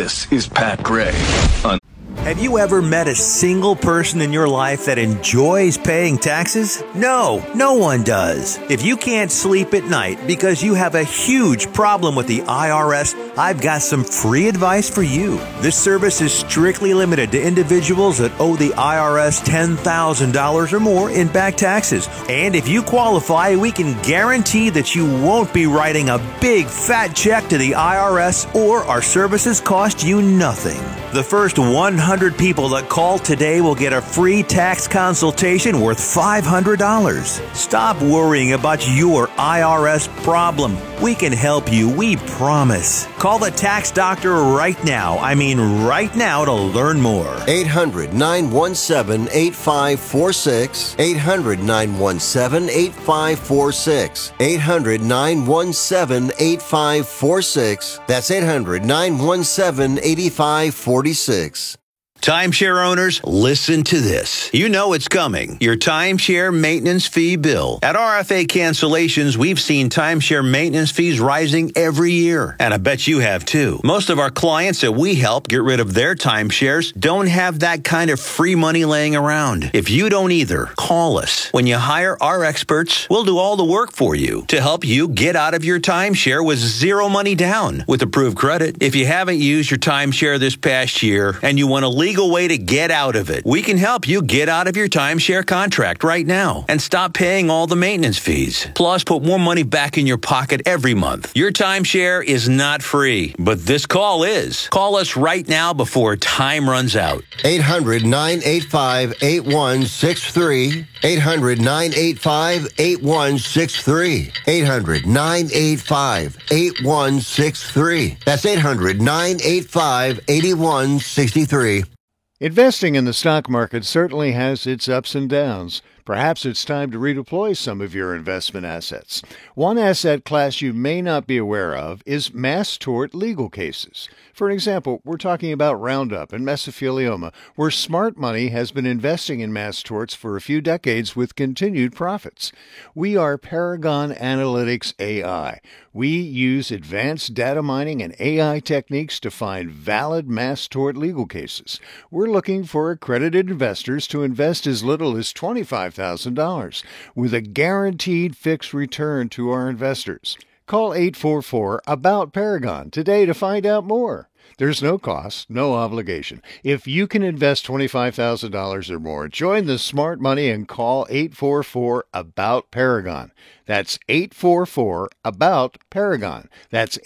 This is Pat Gray on. Have you ever met a single person in your life that enjoys paying taxes? No, no one does. If you can't sleep at night because you have a huge problem with the IRS, I've got some free advice for you. This service is strictly limited to individuals that owe the IRS $10,000 or more in back taxes. And if you qualify, we can guarantee that you won't be writing a big fat check to the IRS, or our services cost you nothing. The first 100 people that call today will get a free tax consultation worth $500. Stop worrying about your IRS problem. We can help you, we promise. Call the tax doctor right now. I mean right now, to learn more. 800-917-8546. 800-917-8546. 800-917-8546. That's 800-917-8546. Timeshare owners, listen to this. You know it's coming. Your timeshare maintenance fee bill. At RFA Cancellations, we've seen timeshare maintenance fees rising every year. And I bet you have too. Most of our clients that we help get rid of their timeshares don't have that kind of free money laying around. If you don't either, call us. When you hire our experts, we'll do all the work for you to help you get out of your timeshare with zero money down with approved credit. If you haven't used your timeshare this past year and you want a legal way to get out of it, we can help you get out of your timeshare contract right now and stop paying all the maintenance fees. Plus, put more money back in your pocket every month. Your timeshare is not free, but this call is. Call us right now before time runs out. 800-985-8163. 800-985-8163. 800-985-8163. That's 800-985-8163. Investing in the stock market certainly has its ups and downs. Perhaps it's time to redeploy some of your investment assets. One asset class you may not be aware of is mass tort legal cases. For example, we're talking about Roundup and mesothelioma, where smart money has been investing in mass torts for a few decades with continued profits. We are Paragon Analytics AI. We use advanced data mining and AI techniques to find valid mass tort legal cases. We're looking for accredited investors to invest as little as $25,000 with a guaranteed fixed return to our investors. Call 844-ABOUT-PARAGON today to find out more. There's no cost, no obligation. If you can invest $25,000 or more, join the smart money and call 844-ABOUT-PARAGON. That's 844-ABOUT-PARAGON. That's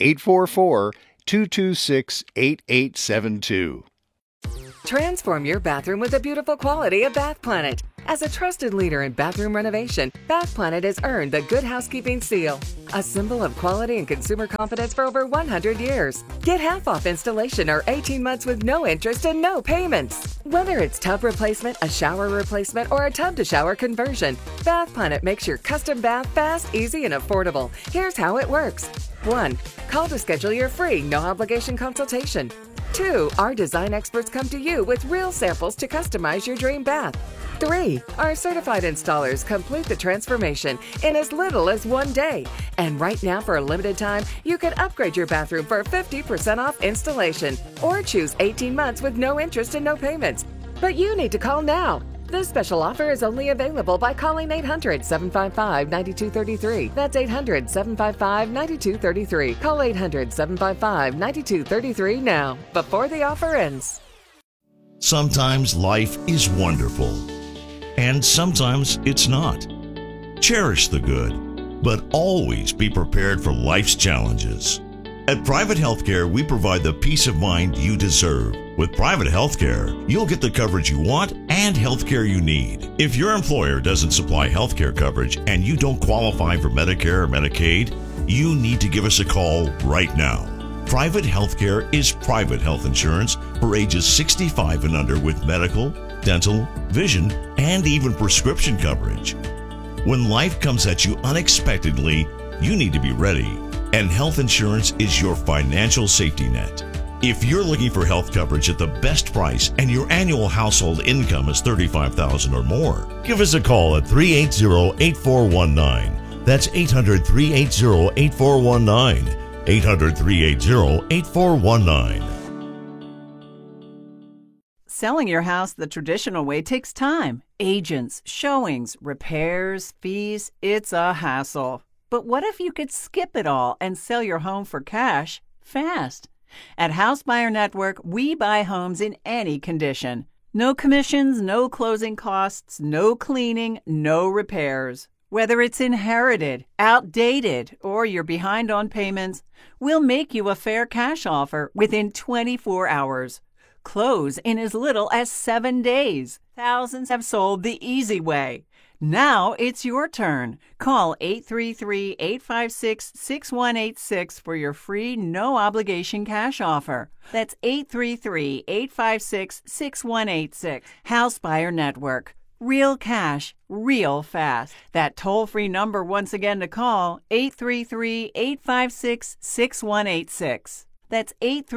844-226-8872. Transform your bathroom with the beautiful quality of Bath Planet. As a trusted leader in bathroom renovation, Bath Planet has earned the Good Housekeeping Seal, a symbol of quality and consumer confidence for over 100 years. Get half off installation or 18 months with no interest and no payments. Whether it's tub replacement, a shower replacement, or a tub-to-shower conversion, Bath Planet makes your custom bath fast, easy, and affordable. Here's how it works. 1. Call to schedule your free, no-obligation consultation. 2. Our design experts come to you with real samples to customize your dream bath. 3. Our certified installers complete the transformation in as little as 1 day. And right now, for a limited time, you can upgrade your bathroom for 50% off installation or choose 18 months with no interest and no payments. But you need to call now. This special offer is only available by calling 800-755-9233. That's 800-755-9233. Call 800-755-9233 now, before the offer ends. Sometimes life is wonderful, and sometimes it's not. Cherish the good, but always be prepared for life's challenges. At Private Healthcare, we provide the peace of mind you deserve. With Private Healthcare, you'll get the coverage you want and healthcare you need. If your employer doesn't supply healthcare coverage and you don't qualify for Medicare or Medicaid, you need to give us a call right now. Private Healthcare is private health insurance for ages 65 and under with medical, dental, vision, and even prescription coverage. When life comes at you unexpectedly, you need to be ready. And health insurance is your financial safety net. If you're looking for health coverage at the best price and your annual household income is $35,000 or more, give us a call at 380-8419. That's 800-380-8419. 800-380-8419. Selling your house the traditional way takes time. Agents, showings, repairs, fees. It's a hassle. But what if you could skip it all and sell your home for cash fast? At House Buyer Network, we buy homes in any condition. No commissions, no closing costs, no cleaning, no repairs. Whether it's inherited, outdated, or you're behind on payments, we'll make you a fair cash offer within 24 hours. Close in as little as 7 days. Thousands have sold the easy way. Now it's your turn. Call 833-856-6186 for your free, no-obligation cash offer. That's 833-856-6186. House Buyer Network. Real cash, real fast. That toll-free number once again to call, 833-856-6186. That's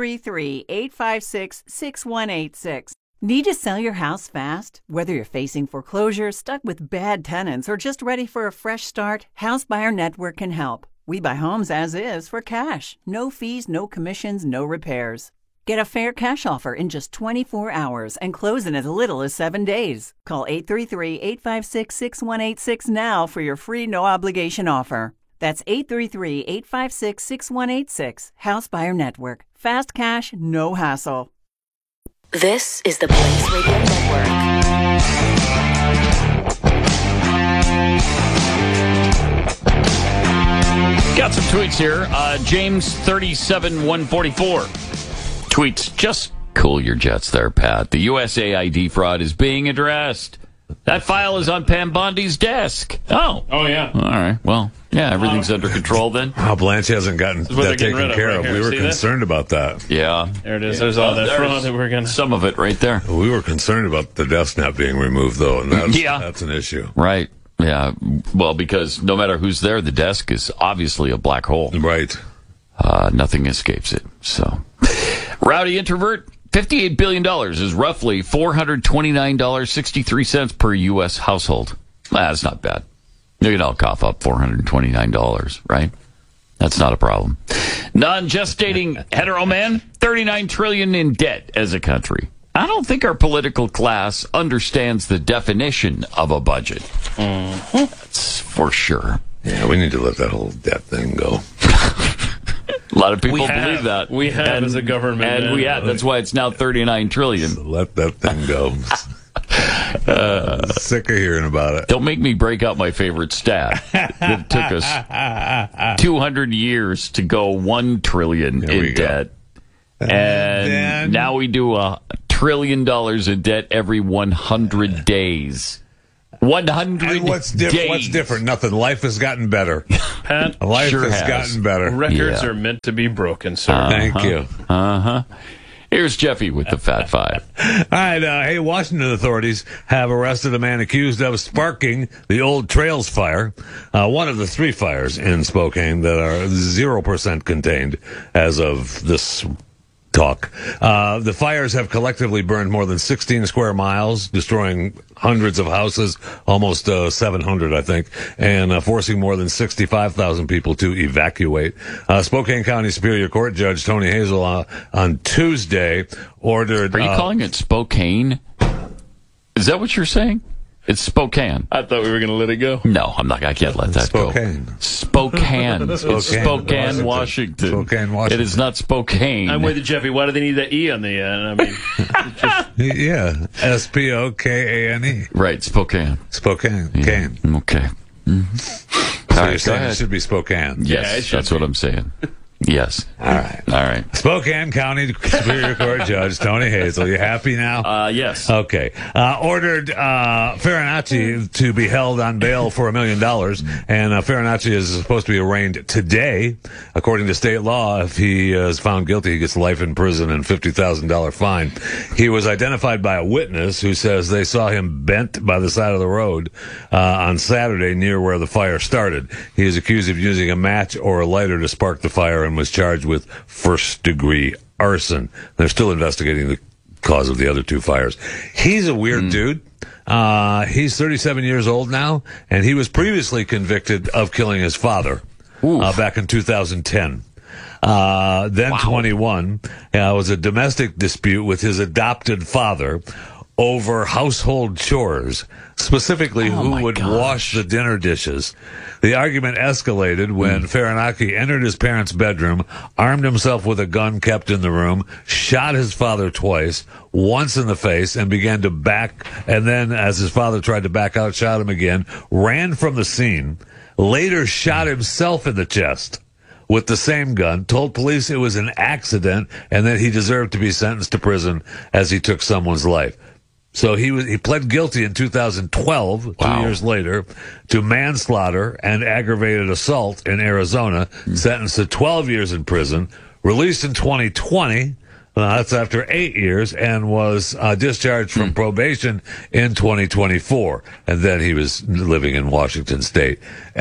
833-856-6186. Need to sell your house fast? Whether you're facing foreclosure, stuck with bad tenants, or just ready for a fresh start, House Buyer Network can help. We buy homes as is for cash. No fees, no commissions, no repairs. Get a fair cash offer in just 24 hours and close in as little as 7 days. Call 833-856-6186 now for your free no-obligation offer. That's 833-856-6186. House Buyer Network. Fast cash, no hassle. This is the Blaze Radio Network. Got some tweets here. James 37144 tweets, just cool your jets there, Pat. The USAID fraud is being addressed. That file is on Pam Bondi's desk. Oh, yeah. All right. Well, yeah, everything's under control then. Oh, Blanche hasn't gotten that taken care of. We were concerned about that. Yeah. There it is. There's all that fraud that we're going to... Some of it right there. We were concerned about the desk not being removed, though, and that's an issue. Right. Yeah. Well, because no matter who's there, the desk is obviously a black hole. Right. Nothing escapes it. So, Rowdy Introvert, $58 billion is roughly $429.63 per U.S. household. That's not bad. You can all cough up $429, right? That's not a problem. Non-gestating hetero man, $39 trillion in debt as a country. I don't think our political class understands the definition of a budget. Mm-hmm. That's for sure. Yeah, we need to let that whole debt thing go. A lot of people believe that. We have as a government. And we have. That's why it's now $39 trillion. So let that thing go. Sick of hearing about it. Don't make me break out my favorite stat. It took us 200 years to go $1 trillion in debt. And now we do $1 trillion in debt every 100 days. 100 and what's days. What's different? Nothing. Life has gotten better. Pat, life has gotten better. Records are meant to be broken, sir. Thank you. Here's Jeffy with the Fat Five. All right. Hey, Washington authorities have arrested a man accused of sparking the Old Trails fire, one of the 3 fires in Spokane that are 0% contained as of this talk. The fires have collectively burned more than 16 square miles, destroying hundreds of houses, almost 700, I think, and forcing more than 65,000 people to evacuate. Spokane County Superior Court Judge Tony Hazel on Tuesday ordered... Are you calling it Spokane? Is that what you're saying? It's Spokane. I thought we were going to let it go. No, I'm not. I can't let that Spokane. go. Spokane. It's Spokane, Washington. Spokane, Washington. It is not Spokane. I'm with you, Jeffy. Why do they need that E on the end? I mean, yeah, Spokane. Right, Spokane. Spokane. Yeah. Cane. Okay. Mm-hmm. So you're saying it should be Spokane? Yes, that's what I'm saying. Yes. All right. Spokane County Superior Court Judge Tony Hazel. You happy now? Yes. Okay. Ordered Farinacci to be held on bail for $1 million, and Farinacci is supposed to be arraigned today. According to state law, if he is found guilty, he gets life in prison and $50,000 fine. He was identified by a witness who says they saw him bent by the side of the road on Saturday near where the fire started. He is accused of using a match or a lighter to spark the fire and was charged with first-degree arson. They're still investigating the cause of the other 2 fires. He's a weird dude. He's 37 years old now, and he was previously convicted of killing his father back in 2010. Then 21 was a domestic dispute with his adopted father over household chores, specifically who would wash the dinner dishes. The argument escalated when Farinaki entered his parents' bedroom, armed himself with a gun kept in the room, shot his father twice, once in the face, and began to back, and then as his father tried to back out, shot him again, ran from the scene, later shot himself in the chest with the same gun, told police it was an accident, and that he deserved to be sentenced to prison as he took someone's life. So he pled guilty in 2012, 2 years later, to manslaughter and aggravated assault in Arizona, sentenced to 12 years in prison, released in 2020, that's after 8 years, and was discharged from probation in 2024. And then he was living in Washington State.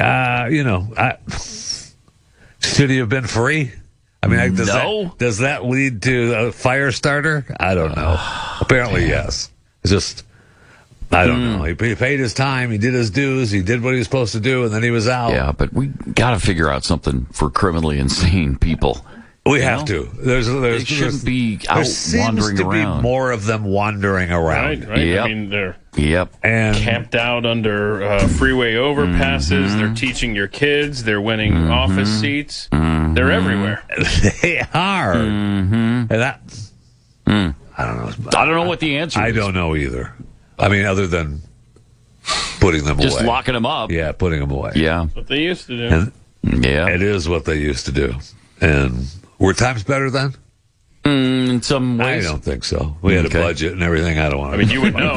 Should he have been free? I mean, does that lead to a fire starter? I don't know. Apparently, yes. It's just, I don't know. He paid his time. He did his dues. He did what he was supposed to do, and then he was out. Yeah, but we got to figure out something for criminally insane people. We have to. They shouldn't be out wandering around. There seems to be more of them wandering around. Right. Yep. I mean, they're and camped out under freeway overpasses. They're teaching your kids. They're winning office seats. They're everywhere. They are. And that... I don't know. I don't know what the answer is. I don't know either. I mean, other than putting them away. Just locking them up. Yeah, putting them away. Yeah. What they used to do. And it is what they used to do. And were times better then? In some ways. I don't think so. We had a budget and everything. I don't want to. I mean, you would know.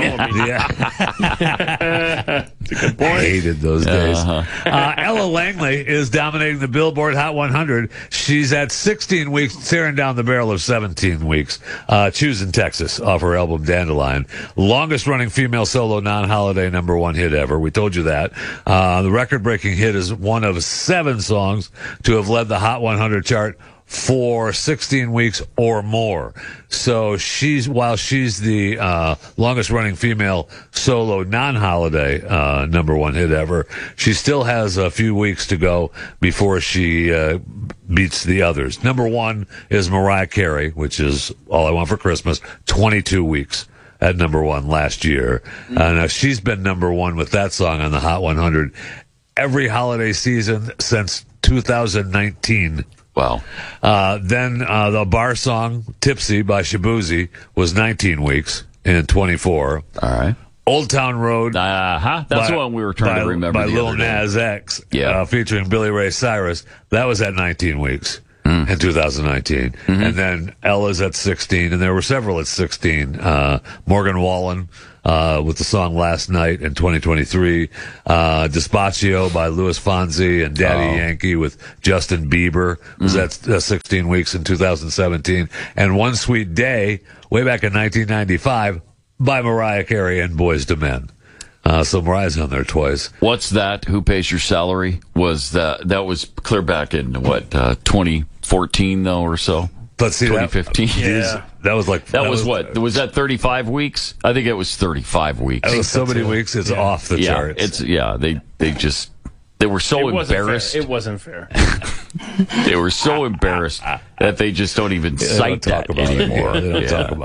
It's a good point. I hated those days. Ella Langley is dominating the Billboard Hot 100. She's at 16 weeks, staring down the barrel of 17 weeks. Choosing Texas off her album Dandelion. Longest running female solo non-holiday #1 hit ever. We told you that. The record-breaking hit is one of 7 songs to have led the Hot 100 chart for 16 weeks or more. So while she's the longest running female solo non-holiday #1 hit ever, she still has a few weeks to go before she beats the others. #1 is Mariah Carey, which is All I Want for Christmas, 22 weeks at #1 last year. And she's been #1 with that song on the Hot 100 every holiday season since 2019. Wow. Then the bar song Tipsy by Shabuzi was 19 weeks in 24. All right. Old Town Road. That's the one we were trying to remember. By Lil Nas X, featuring Billy Ray Cyrus. That was at 19 weeks in 2019. And then Ella's at 16, and there were several at 16. Morgan Wallen with the song Last Night in 2023. Despacio by Louis Fonsi and Daddy Yankee with Justin Bieber was at 16 weeks in 2017. And One Sweet Day, way back in 1995, by Mariah Carey and Boyz II Men. So Mariah's on there twice. What's that? Who Pays Your Salary? That was clear back in 2014 though or so? Let's see, 2015. That was what? Was that 35 weeks? I think it was 35 weeks. That was so many weeks. It's off the charts. They were so embarrassed. It wasn't fair. They were so embarrassed that they just don't even cite that anymore. They don't talk about